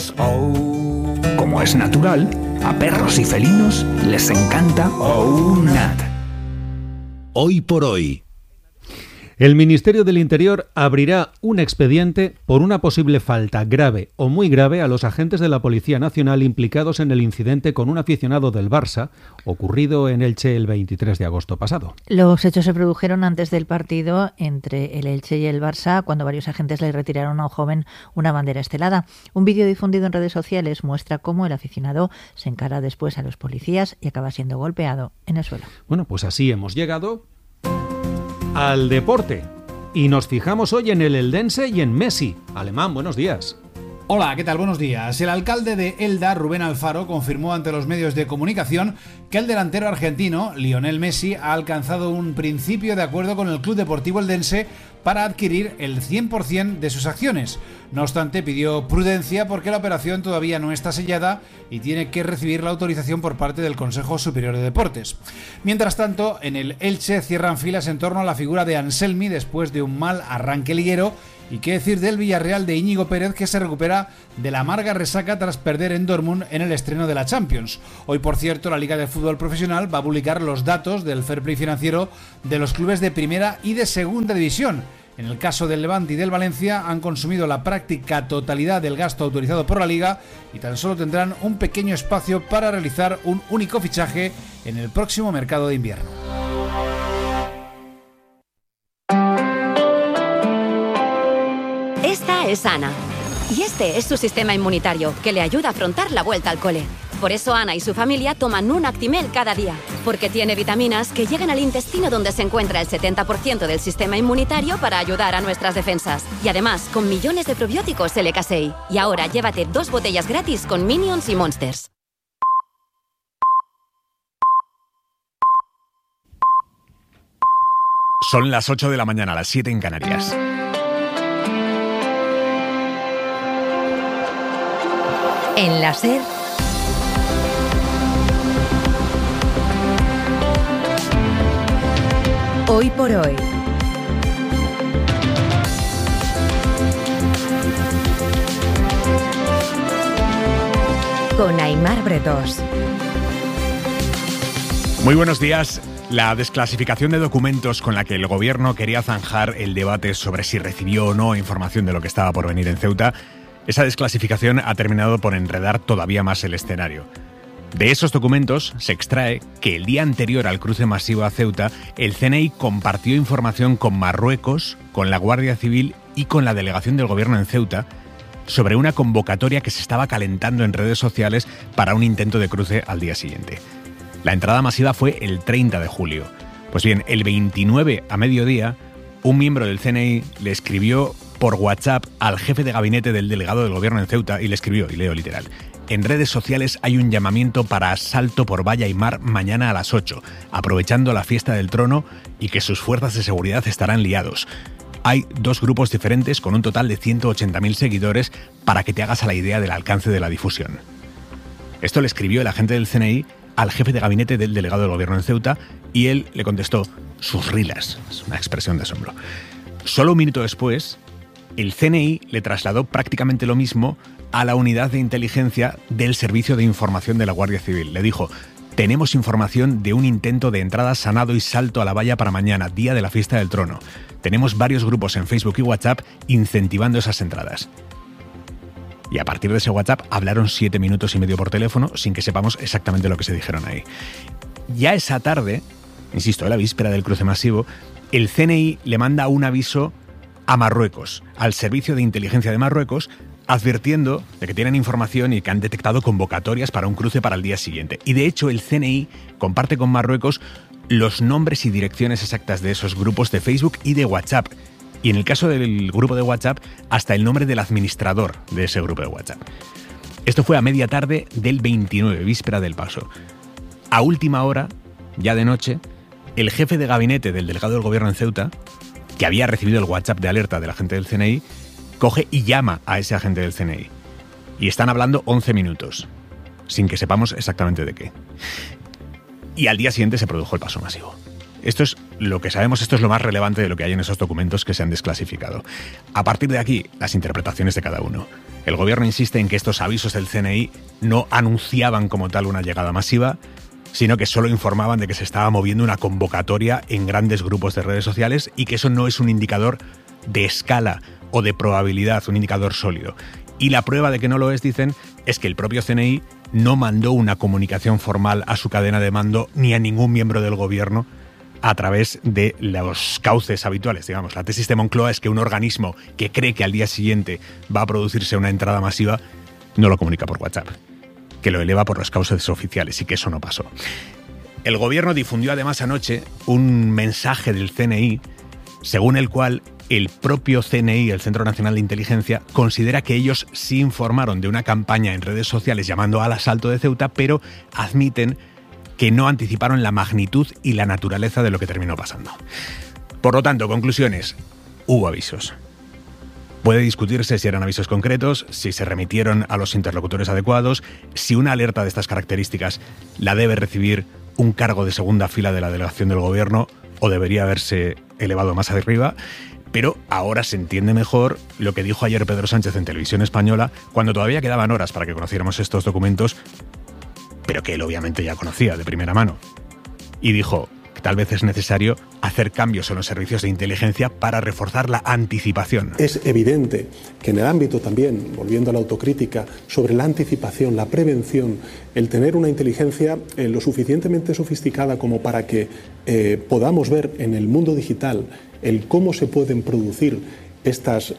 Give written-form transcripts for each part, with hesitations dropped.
perros. Como es natural, a perros y felinos les encanta OUNAT. Hoy por hoy. El Ministerio del Interior abrirá un expediente por una posible falta grave o muy grave a los agentes de la Policía Nacional implicados en el incidente con un aficionado del Barça ocurrido en Elche el 23 de agosto pasado. Los hechos se produjeron antes del partido entre el Elche y el Barça, cuando varios agentes le retiraron a un joven una bandera estelada. Un vídeo difundido en redes sociales muestra cómo el aficionado se encara después a los policías y acaba siendo golpeado en el suelo. Bueno, pues así hemos llegado al deporte. Y nos fijamos hoy en el eldense y en Messi. Alemán, buenos días. Hola, ¿qué tal? Buenos días. El alcalde de Elda, Rubén Alfaro, confirmó ante los medios de comunicación que el delantero argentino, Lionel Messi, ha alcanzado un principio de acuerdo con el Club Deportivo Eldense para adquirir el 100% de sus acciones. No obstante, pidió prudencia porque la operación todavía no está sellada y tiene que recibir la autorización por parte del Consejo Superior de Deportes. Mientras tanto, en el Elche cierran filas en torno a la figura de Anselmi después de un mal arranque liguero. Y qué decir del Villarreal de Íñigo Pérez, que se recupera de la amarga resaca tras perder en Dortmund en el estreno de la Champions. Hoy, por cierto, la Liga de Fútbol Profesional va a publicar los datos del fair play financiero de los clubes de primera y de segunda división. En el caso del Levante y del Valencia han consumido la práctica totalidad del gasto autorizado por la Liga y tan solo tendrán un pequeño espacio para realizar un único fichaje en el próximo mercado de invierno. Esta es Ana, y este es su sistema inmunitario, que le ayuda a afrontar la vuelta al cole. Por eso Ana y su familia toman un Actimel cada día, porque tiene vitaminas que llegan al intestino donde se encuentra el 70% del sistema inmunitario para ayudar a nuestras defensas. Y además, con millones de probióticos LK6. Y ahora llévate 2 botellas gratis con Minions y Monsters. Son las 8 de la mañana, las 7 en Canarias. En la SER, Hoy por hoy. Con Aimar Bretos. Muy buenos días. La desclasificación de documentos con la que el gobierno quería zanjar el debate sobre si recibió o no información de lo que estaba por venir en Ceuta, esa desclasificación ha terminado por enredar todavía más el escenario. De esos documentos se extrae que el día anterior al cruce masivo a Ceuta, el CNI compartió información con Marruecos, con la Guardia Civil y con la delegación del gobierno en Ceuta sobre una convocatoria que se estaba calentando en redes sociales para un intento de cruce al día siguiente. La entrada masiva fue el 30 de julio. Pues bien, el 29 a mediodía, un miembro del CNI le escribió por WhatsApp al jefe de gabinete del delegado del gobierno en Ceuta y le escribió, y leo literal: en redes sociales hay un llamamiento para asalto por valla y mar mañana a las 8, aprovechando la fiesta del trono y que sus fuerzas de seguridad estarán liados. Hay 2 grupos diferentes con un total de 180.000 seguidores para que te hagas a la idea del alcance de la difusión. Esto le escribió el agente del CNI al jefe de gabinete del delegado del gobierno en Ceuta y él le contestó: sus rilas. Es una expresión de asombro. Solo un minuto después, el CNI le trasladó prácticamente lo mismo a la unidad de inteligencia del Servicio de Información de la Guardia Civil. Le dijo: tenemos información de un intento de entrada sanado y salto a la valla para mañana, día de la fiesta del trono. Tenemos varios grupos en Facebook y WhatsApp incentivando esas entradas. Y a partir de ese WhatsApp hablaron 7 minutos y medio por teléfono sin que sepamos exactamente lo que se dijeron ahí. Ya esa tarde, insisto, la víspera del cruce masivo, el CNI le manda un aviso a Marruecos, al Servicio de Inteligencia de Marruecos, advirtiendo de que tienen información y que han detectado convocatorias para un cruce para el día siguiente. Y de hecho el CNI comparte con Marruecos los nombres y direcciones exactas de esos grupos de Facebook y de WhatsApp. Y en el caso del grupo de WhatsApp, hasta el nombre del administrador de ese grupo de WhatsApp. Esto fue a media tarde del 29, víspera del paso. A última hora, ya de noche, el jefe de gabinete del delegado del gobierno en Ceuta, que había recibido el WhatsApp de alerta del agente del CNI, coge y llama a ese agente del CNI. Y están hablando 11 minutos, sin que sepamos exactamente de qué. Y al día siguiente se produjo el paso masivo. Esto es lo que sabemos, esto es lo más relevante de lo que hay en esos documentos que se han desclasificado. A partir de aquí, las interpretaciones de cada uno. El gobierno insiste en que estos avisos del CNI no anunciaban como tal una llegada masiva, sino que solo informaban de que se estaba moviendo una convocatoria en grandes grupos de redes sociales y que eso no es un indicador de escala o de probabilidad, un indicador sólido. Y la prueba de que no lo es, dicen, es que el propio CNI no mandó una comunicación formal a su cadena de mando ni a ningún miembro del gobierno a través de los cauces habituales, digamos. La tesis de Moncloa es que un organismo que cree que al día siguiente va a producirse una entrada masiva no lo comunica por WhatsApp, que lo eleva por los cauces oficiales, y que eso no pasó. El gobierno difundió además anoche un mensaje del CNI según el cual el propio CNI, el Centro Nacional de Inteligencia, considera que ellos sí informaron de una campaña en redes sociales llamando al asalto de Ceuta, pero admiten que no anticiparon la magnitud y la naturaleza de lo que terminó pasando. Por lo tanto, conclusiones: hubo avisos. Puede discutirse si eran avisos concretos, si se remitieron a los interlocutores adecuados, si una alerta de estas características la debe recibir un cargo de segunda fila de la delegación del gobierno o debería haberse elevado más arriba. Pero ahora se entiende mejor lo que dijo ayer Pedro Sánchez en Televisión Española, cuando todavía quedaban horas para que conociéramos estos documentos, pero que él obviamente ya conocía de primera mano. Y dijo que tal vez es necesario hacer cambios en los servicios de inteligencia para reforzar la anticipación. Es evidente que en el ámbito también, volviendo a la autocrítica, sobre la anticipación, la prevención, el tener una inteligencia lo suficientemente sofisticada como para que podamos ver en el mundo digital el cómo se pueden producir estos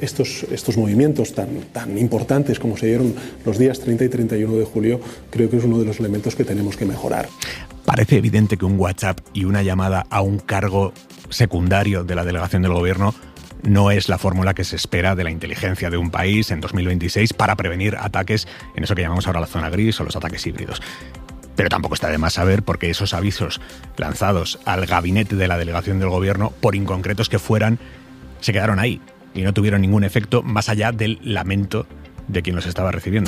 movimientos tan importantes como se dieron los días 30 y 31 de julio, creo que es uno de los elementos que tenemos que mejorar. Parece evidente que un WhatsApp y una llamada a un cargo secundario de la delegación del gobierno no es la fórmula que se espera de la inteligencia de un país en 2026 para prevenir ataques en eso que llamamos ahora la zona gris o los ataques híbridos. Pero tampoco está de más saber por qué esos avisos lanzados al gabinete de la delegación del gobierno, por inconcretos que fueran, se quedaron ahí y no tuvieron ningún efecto más allá del lamento de quien los estaba recibiendo.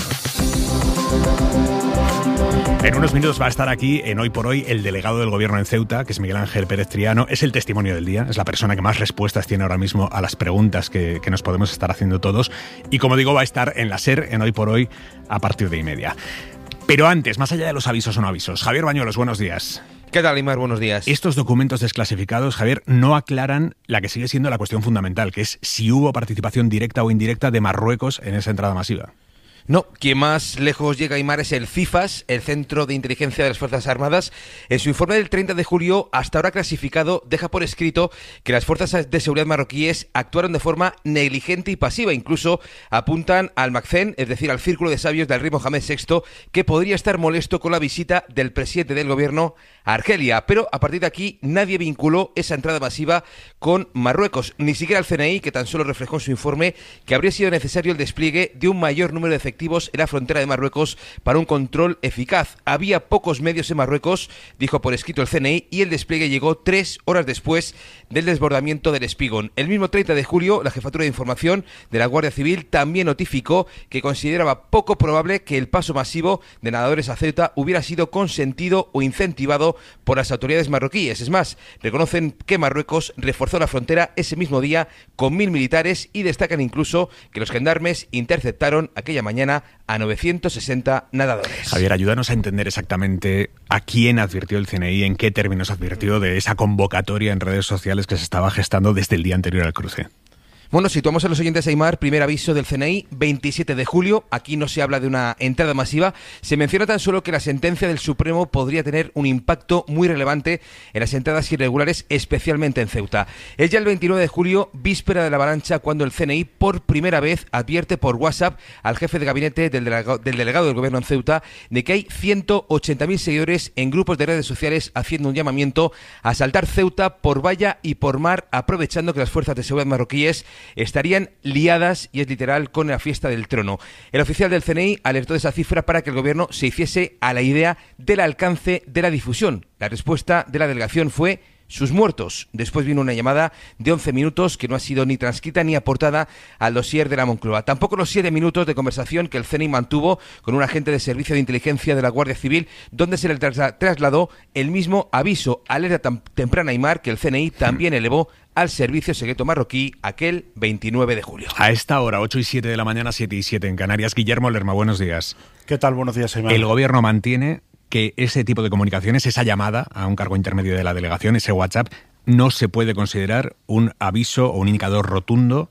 En unos minutos va a estar aquí, en Hoy por Hoy, el delegado del gobierno en Ceuta, que es Miguel Ángel Pérez Triano. Es el testimonio del día, es la persona que más respuestas tiene ahora mismo a las preguntas que nos podemos estar haciendo todos. Y como digo, va a estar en la SER, en Hoy por Hoy, a partir de 1:30. Pero antes, más allá de los avisos o no avisos, Javier Bañuelos, buenos días. ¿Qué tal, Imar? Buenos días. Estos documentos desclasificados, Javier, no aclaran la que sigue siendo la cuestión fundamental, que es si hubo participación directa o indirecta de Marruecos en esa entrada masiva. No, quien más lejos llega, Imar, es el CIFAS, el Centro de Inteligencia de las Fuerzas Armadas. En su informe del 30 de julio, hasta ahora clasificado, deja por escrito que las fuerzas de seguridad marroquíes actuaron de forma negligente y pasiva. Incluso apuntan al MACCEN, es decir, al Círculo de Sabios del Rey Mohamed VI, que podría estar molesto con la visita del presidente del gobierno a Argelia. Pero a partir de aquí nadie vinculó esa entrada masiva con Marruecos, ni siquiera el CNI, que tan solo reflejó en su informe que habría sido necesario el despliegue de un mayor número de efectivos en la frontera de Marruecos para un control eficaz. Había pocos medios en Marruecos, dijo por escrito el CNI, y el despliegue llegó 3 horas después del desbordamiento del Espigón. El mismo 30 de julio, la Jefatura de Información de la Guardia Civil también notificó que consideraba poco probable que el paso masivo de nadadores a Ceuta hubiera sido consentido o incentivado por las autoridades marroquíes. Es más, reconocen que Marruecos reforzó la frontera ese mismo día con 1.000 militares y destacan incluso que los gendarmes interceptaron aquella mañana a 960 nadadores. Javier, ayúdanos a entender exactamente a quién advirtió el CNI, en qué términos advirtió de esa convocatoria en redes sociales que se estaba gestando desde el día anterior al cruce. Bueno, situamos a los oyentes, Aimar. Primer aviso del CNI, 27 de julio. Aquí no se habla de una entrada masiva. Se menciona tan solo que la sentencia del Supremo podría tener un impacto muy relevante en las entradas irregulares, especialmente en Ceuta. Es ya el 29 de julio, víspera de la avalancha, cuando el CNI por primera vez advierte por WhatsApp al jefe de gabinete del delegado del gobierno en Ceuta de que hay 180.000 seguidores en grupos de redes sociales haciendo un llamamiento a asaltar Ceuta por valla y por mar, aprovechando que las fuerzas de seguridad marroquíes estarían liadas, y es literal, con la fiesta del trono. El oficial del CNI alertó de esa cifra para que el gobierno se hiciese a la idea del alcance de la difusión. La respuesta de la delegación fue sus muertos. Después vino una llamada de 11 minutos que no ha sido ni transcrita ni aportada al dossier de la Moncloa. Tampoco los 7 minutos de conversación que el CNI mantuvo con un agente de servicio de inteligencia de la Guardia Civil, donde se le trasladó el mismo aviso, alerta temprana Aimar, que el CNI también elevó al servicio secreto marroquí aquel 29 de julio. A esta hora, 8 y 7 de la mañana, 7 y 7 en Canarias. Guillermo Lerma, buenos días. ¿Qué tal? Buenos días, Aimar. El gobierno mantiene que ese tipo de comunicaciones, esa llamada a un cargo intermedio de la delegación, ese WhatsApp, no se puede considerar un aviso o un indicador rotundo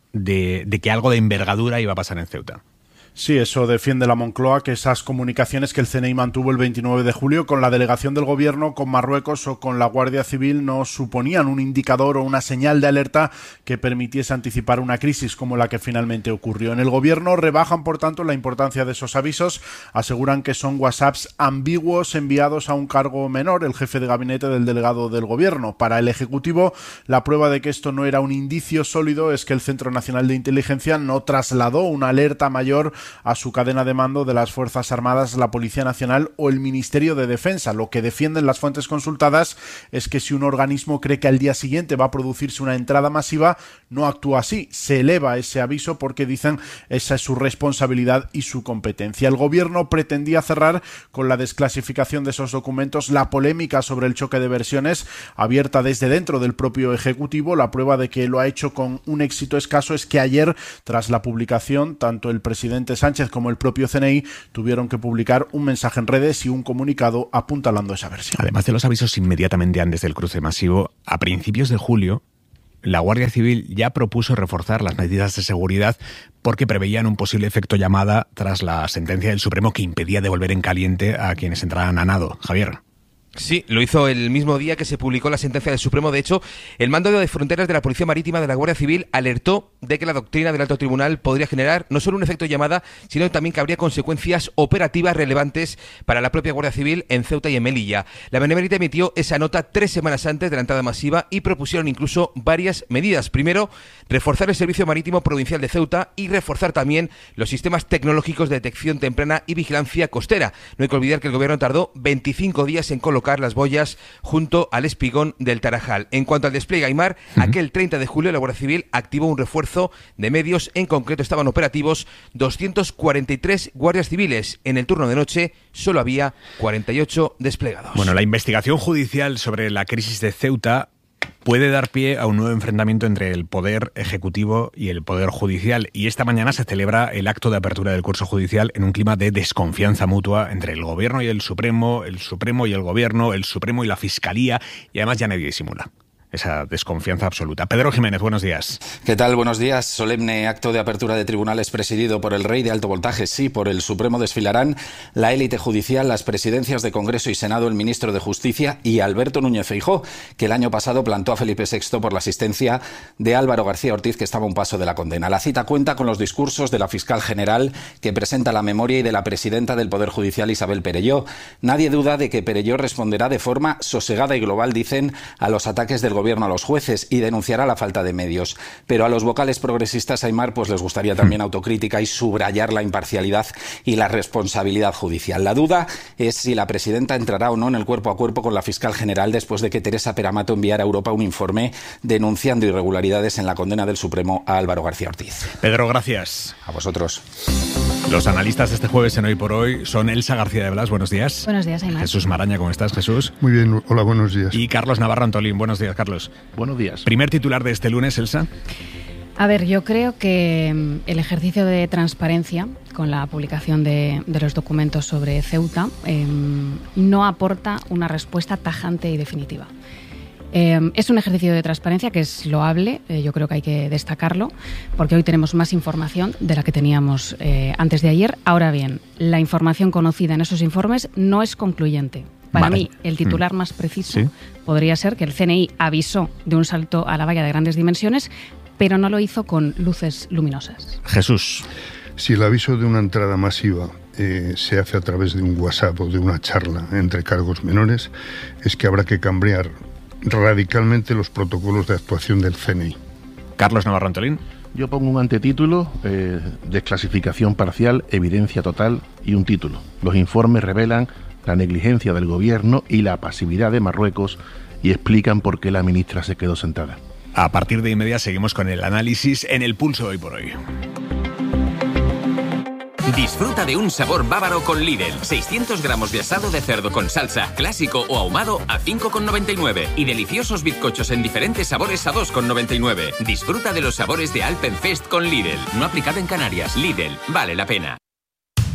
de que algo de envergadura iba a pasar en Ceuta. Sí, eso defiende la Moncloa, que esas comunicaciones que el CNI mantuvo el 29 de julio con la delegación del gobierno, con Marruecos o con la Guardia Civil no suponían un indicador o una señal de alerta que permitiese anticipar una crisis como la que finalmente ocurrió. En el gobierno rebajan, por tanto, la importancia de esos avisos, aseguran que son WhatsApps ambiguos enviados a un cargo menor, el jefe de gabinete del delegado del gobierno. Para el Ejecutivo, la prueba de que esto no era un indicio sólido es que el Centro Nacional de Inteligencia no trasladó una alerta mayor a su cadena de mando de las Fuerzas Armadas, la Policía Nacional o el Ministerio de Defensa. Lo que defienden las fuentes consultadas es que si un organismo cree que al día siguiente va a producirse una entrada masiva, no actúa así, se eleva ese aviso porque dicen esa es su responsabilidad y su competencia. El gobierno pretendía cerrar con la desclasificación de esos documentos la polémica sobre el choque de versiones abierta desde dentro del propio Ejecutivo. La prueba de que lo ha hecho con un éxito escaso es que ayer, tras la publicación, tanto el presidente Sánchez como el propio CNI tuvieron que publicar un mensaje en redes y un comunicado apuntalando esa versión. Además de los avisos inmediatamente antes del cruce masivo, a principios de julio, la Guardia Civil ya propuso reforzar las medidas de seguridad porque preveían un posible efecto llamada tras la sentencia del Supremo que impedía devolver en caliente a quienes entraran a nado. Javier. Sí, lo hizo el mismo día que se publicó la sentencia del Supremo. De hecho, el mando de fronteras de la Policía Marítima de la Guardia Civil alertó de que la doctrina del Alto Tribunal podría generar no solo un efecto llamada, sino también que habría consecuencias operativas relevantes para la propia Guardia Civil en Ceuta y en Melilla. La Benemérita emitió esa nota 3 semanas antes de la entrada masiva y propusieron incluso varias medidas. Primero, reforzar el Servicio Marítimo Provincial de Ceuta y reforzar también los sistemas tecnológicos de detección temprana y vigilancia costera. No hay que olvidar que el gobierno tardó 25 días en colocar las boyas junto al espigón del Tarajal. En cuanto al despliegue Aimar, aquel 30 de julio la Guardia Civil activó un refuerzo de medios. En concreto estaban operativos 243 guardias civiles. En el turno de noche solo había 48 desplegados. Bueno, la investigación judicial sobre la crisis de Ceuta puede dar pie a un nuevo enfrentamiento entre el Poder Ejecutivo y el Poder Judicial. Y esta mañana se celebra el acto de apertura del curso judicial en un clima de desconfianza mutua entre el Gobierno y el Supremo y el Gobierno, el Supremo y la Fiscalía, y además ya nadie disimula esa desconfianza absoluta. Pedro Jiménez, buenos días. ¿Qué tal? Buenos días. Solemne acto de apertura de tribunales presidido por el rey de alto voltaje. Sí, por el Supremo desfilarán la élite judicial, las presidencias de Congreso y Senado, el ministro de Justicia y Alberto Núñez Feijóo, que el año pasado plantó a Felipe VI por la asistencia de Álvaro García Ortiz, que estaba a un paso de la condena. La cita cuenta con los discursos de la fiscal general, que presenta la memoria, y de la presidenta del Poder Judicial, Isabel Perelló. Nadie duda de que Perelló responderá de forma sosegada y global, dicen, a los ataques del gobierno a los jueces y denunciará la falta de medios. Pero a los vocales progresistas, Aimar, pues les gustaría también autocrítica y subrayar la imparcialidad y la responsabilidad judicial. La duda es si la presidenta entrará o no en el cuerpo a cuerpo con la fiscal general después de que Teresa Peramato enviara a Europa un informe denunciando irregularidades en la condena del Supremo a Álvaro García Ortiz. Pedro, gracias. A vosotros. Los analistas de este jueves en Hoy por Hoy son Elsa García de Blas, buenos días. Buenos días, Aimar. Jesús Maraña, ¿cómo estás, Jesús? Muy bien, hola, buenos días. Y Carlos Navarro Antolín, buenos días, Carlos. Buenos días. Primer titular de este lunes, Elsa. A ver, yo creo que el ejercicio de transparencia con la publicación de los documentos sobre Ceuta no aporta una respuesta tajante y definitiva. Es un ejercicio de transparencia que es loable, yo creo que hay que destacarlo, porque hoy tenemos más información de la que teníamos antes de ayer. Ahora bien, la información conocida en esos informes no es concluyente. Para mí, el titular más preciso podría ser que el CNI avisó de un salto a la valla de grandes dimensiones, pero no lo hizo con luces luminosas. Jesús. Si el aviso de una entrada masiva se hace a través de un WhatsApp o de una charla entre cargos menores, es que habrá que cambiar radicalmente los protocolos de actuación del CNI. Carlos Navarro Antolín. Yo pongo un antetítulo, desclasificación parcial, evidencia total, y un título. Los informes revelan la negligencia del gobierno y la pasividad de Marruecos y explican por qué la ministra se quedó sentada. A partir de inmediato seguimos con el análisis en el Pulso Hoy por Hoy. Disfruta de un sabor bávaro con Lidl. 600 gramos de asado de cerdo con salsa, clásico o ahumado a 5,99. Y deliciosos bizcochos en diferentes sabores a 2,99. Disfruta de los sabores de Alpenfest con Lidl. No aplicado en Canarias. Lidl, vale la pena.